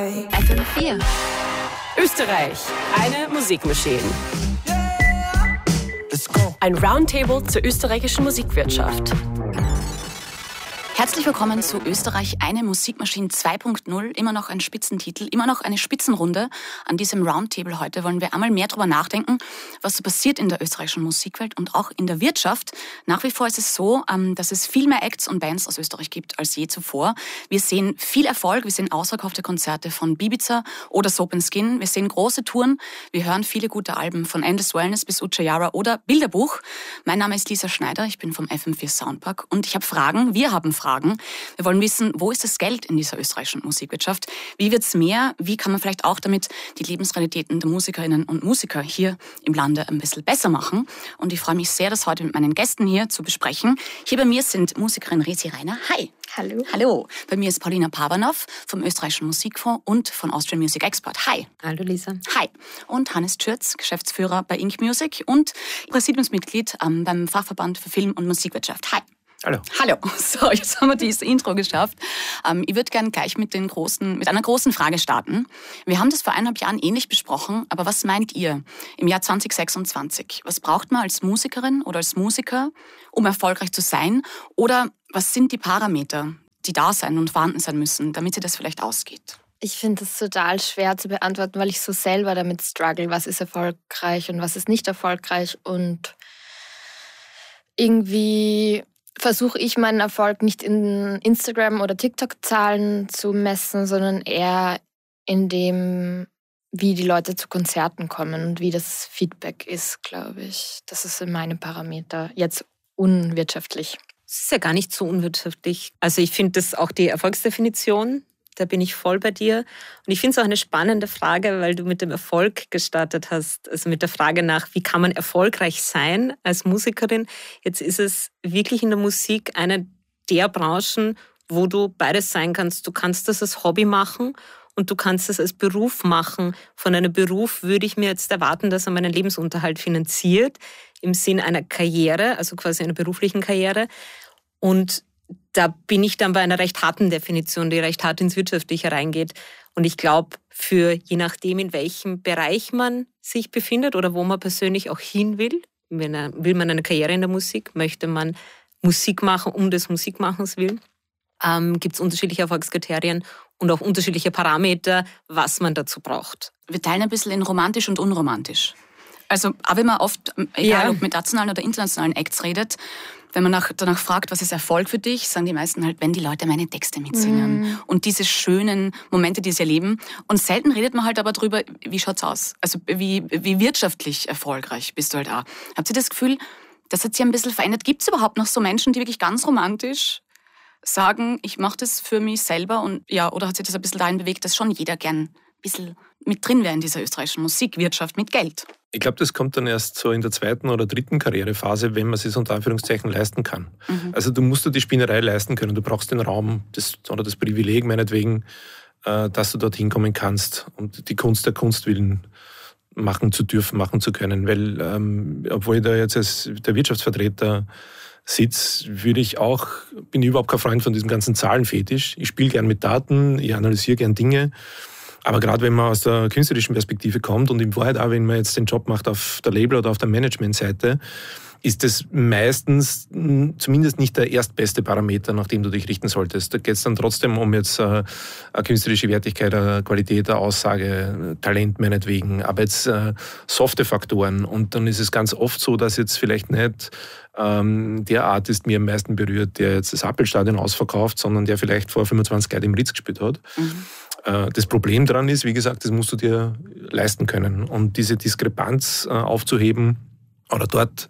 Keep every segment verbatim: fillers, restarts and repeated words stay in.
F M vier. Österreich, eine Musikmaschine. Ein Roundtable zur österreichischen Musikwirtschaft. Herzlich willkommen zu Österreich, eine Musikmaschine zwei Punkt null. Immer noch ein Spitzentitel, immer noch eine Spitzenrunde. An diesem Roundtable heute wollen wir einmal mehr darüber nachdenken, was so passiert in der österreichischen Musikwelt und auch in der Wirtschaft. Nach wie vor ist es so, dass es viel mehr Acts und Bands aus Österreich gibt als je zuvor. Wir sehen viel Erfolg, wir sehen ausverkaufte Konzerte von Bibiza oder Soap and Skin. Wir sehen große Touren, wir hören viele gute Alben von Endless Wellness bis Uchiara oder Bilderbuch. Mein Name ist Lisa Schneider, ich bin vom F M vier Soundpark und ich habe Fragen, wir haben Fragen. Wir wollen wissen, wo ist das Geld in dieser österreichischen Musikwirtschaft? Wie wird's mehr? Wie kann man vielleicht auch damit die Lebensrealitäten der Musikerinnen und Musiker hier im Lande ein bisschen besser machen? Und ich freue mich sehr, das heute mit meinen Gästen hier zu besprechen. Hier bei mir sind Musikerin Resi Reiner. Hi. Hallo. Hallo. Bei mir ist Paulina Pavanov vom österreichischen Musikfonds und von Austrian Music Export. Hi. Hallo Lisa. Hi. Und Hannes Schürz, Geschäftsführer bei Ink Music und Präsidiumsmitglied ähm, beim Fachverband für Film- und Musikwirtschaft. Hi. Hallo. Hallo. So, jetzt haben wir dieses Intro geschafft. Ähm, ich würde gerne gleich mit, den großen, mit einer großen Frage starten. Wir haben das vor eineinhalb Jahren ähnlich besprochen, aber was meint ihr im Jahr zwanzig sechsundzwanzig? Was braucht man als Musikerin oder als Musiker, um erfolgreich zu sein? Oder was sind die Parameter, die da sein und vorhanden sein müssen, damit sie das vielleicht ausgeht? Ich finde es total schwer zu beantworten, weil ich so selber damit struggle, was ist erfolgreich und was ist nicht erfolgreich. Und irgendwie versuche ich meinen Erfolg nicht in Instagram- oder TikTok-Zahlen zu messen, sondern eher in dem, wie die Leute zu Konzerten kommen und wie das Feedback ist, glaube ich. Das ist meine Parameter. Jetzt unwirtschaftlich. Es ist ja gar nicht so unwirtschaftlich. Also ich finde das auch die Erfolgsdefinition. Da bin ich voll bei dir. Und ich finde es auch eine spannende Frage, weil du mit dem Erfolg gestartet hast. Also mit der Frage nach, wie kann man erfolgreich sein als Musikerin? Jetzt ist es wirklich in der Musik eine der Branchen, wo du beides sein kannst. Du kannst das als Hobby machen und du kannst es als Beruf machen. Von einem Beruf würde ich mir jetzt erwarten, dass er meinen Lebensunterhalt finanziert, im Sinn einer Karriere, also quasi einer beruflichen Karriere. Und da bin ich dann bei einer recht harten Definition, die recht hart ins Wirtschaftliche reingeht. Und ich glaube, für je nachdem, in welchem Bereich man sich befindet oder wo man persönlich auch hin will, will man eine Karriere in der Musik, möchte man Musik machen um des Musikmachens willen, ähm, gibt es unterschiedliche Erfolgskriterien und auch unterschiedliche Parameter, was man dazu braucht. Wir teilen ein bisschen in romantisch und unromantisch. Also, auch wenn man oft, egal ja. ob mit nationalen oder internationalen Acts redet, wenn man nach, danach fragt, was ist Erfolg für dich, sagen die meisten halt, wenn die Leute meine Texte mitsingen. Mm. Und diese schönen Momente, die sie erleben. Und selten redet man halt aber drüber, wie schaut's aus? Also wie, wie wirtschaftlich erfolgreich bist du halt auch. Habt ihr das Gefühl, das hat sich ein bisschen verändert? Gibt es überhaupt noch so Menschen, die wirklich ganz romantisch sagen, ich mache das für mich selber? Und ja, oder hat sich das ein bisschen dahin bewegt, dass schon jeder gern ein bisschen mit drin wäre in dieser österreichischen Musikwirtschaft mit Geld? Ich glaube, das kommt dann erst so in der zweiten oder dritten Karrierephase, wenn man es unter Anführungszeichen leisten kann. Mhm. Also du musst dir die Spinnerei leisten können. Du brauchst den Raum das, oder das Privileg meinetwegen, äh, dass du dorthin kommen kannst und die Kunst der Kunst willen machen zu dürfen, machen zu können. Weil, ähm, obwohl ich da jetzt als der Wirtschaftsvertreter sitze, würde ich auch, bin ich überhaupt kein Freund von diesem ganzen Zahlenfetisch. Ich spiele gern mit Daten, ich analysiere gern Dinge. Aber gerade wenn man aus der künstlerischen Perspektive kommt und in Wahrheit auch, wenn man jetzt den Job macht auf der Label- oder auf der Managementseite, ist das meistens zumindest nicht der erstbeste Parameter, nach dem du dich richten solltest. Da geht es dann trotzdem um jetzt äh, eine künstlerische Wertigkeit, eine Qualität, eine Aussage, Talent meinetwegen, aber jetzt äh, softe Faktoren. Und dann ist es ganz oft so, dass jetzt vielleicht nicht ähm, der Artist mir am meisten berührt, der jetzt das Appelstadion ausverkauft, sondern der vielleicht vor fünfundzwanzig Jahren im Ritz gespielt hat. Mhm. Das Problem daran ist, wie gesagt, das musst du dir leisten können. Und diese Diskrepanz aufzuheben oder dort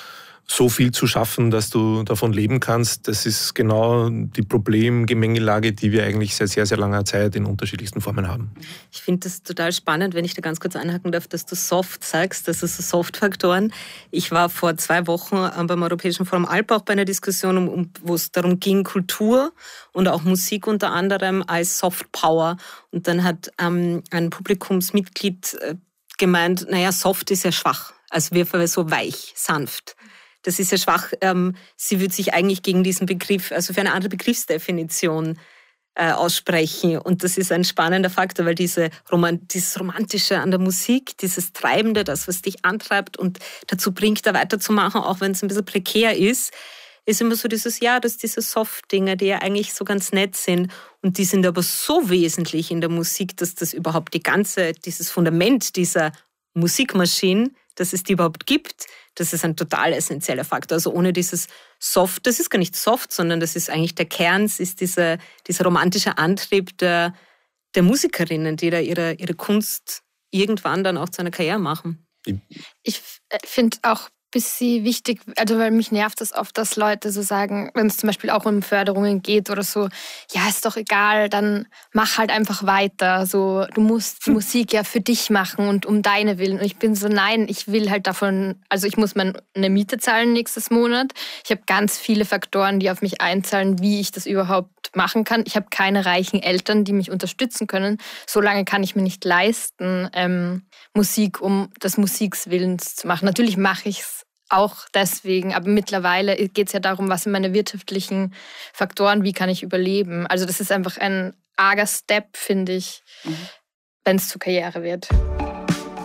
so viel zu schaffen, dass du davon leben kannst, das ist genau die Problemgemengelage, die wir eigentlich seit sehr, sehr langer Zeit in unterschiedlichsten Formen haben. Ich finde das total spannend, wenn ich da ganz kurz einhaken darf, dass du soft sagst, das ist so Soft-Faktoren. Ich war vor zwei Wochen beim Europäischen Forum Alpbach bei einer Diskussion, um, um, wo es darum ging, Kultur und auch Musik unter anderem als Soft Power. Und dann hat ähm, ein Publikumsmitglied äh, gemeint, naja, soft ist ja schwach. Also wir waren so weich, sanft. Das ist ja schwach. Ähm, sie würde sich eigentlich gegen diesen Begriff, also für eine andere Begriffsdefinition äh, aussprechen. Und das ist ein spannender Faktor, weil diese Roman- dieses Romantische an der Musik, dieses Treibende, das, was dich antreibt und dazu bringt, da weiterzumachen, auch wenn es ein bisschen prekär ist, ist immer so dieses, ja, dass diese Soft-Dinge, die ja eigentlich so ganz nett sind und die sind aber so wesentlich in der Musik, dass das überhaupt die ganze, dieses Fundament dieser Musikmaschine, dass es die überhaupt gibt, das ist ein total essentieller Faktor. Also ohne dieses Soft, das ist gar nicht soft, sondern das ist eigentlich der Kern, es ist dieser, dieser romantische Antrieb der, der Musikerinnen, die da ihre, ihre Kunst irgendwann dann auch zu einer Karriere machen. Ich finde auch ein bisschen wichtig, also weil mich nervt das oft, dass Leute so sagen, wenn es zum Beispiel auch um Förderungen geht oder so, ja, ist doch egal, dann mach halt einfach weiter. So, du musst die Musik ja für dich machen und um deine Willen. Und ich bin so, nein, ich will halt davon, also ich muss meine Miete zahlen nächstes Monat. Ich habe ganz viele Faktoren, die auf mich einzahlen, wie ich das überhaupt machen kann. Ich habe keine reichen Eltern, die mich unterstützen können. So lange kann ich mir nicht leisten, ähm, Musik um des Musiks Willens zu machen. Natürlich mache ich es auch deswegen, aber mittlerweile geht es ja darum, was sind meine wirtschaftlichen Faktoren, wie kann ich überleben. Also das ist einfach ein arger Step, finde ich, mhm. wenn es zur Karriere wird.